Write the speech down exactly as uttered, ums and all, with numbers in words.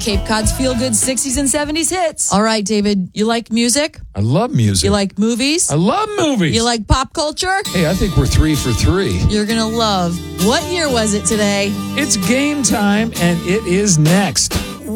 Cape Cod's feel-good sixties and seventies hits. All right, David, you like music? I love music. You like movies? I love movies. You like pop culture? Hey, I think we're three for three. You're going to love. What year was it today? It's game time, and it is next.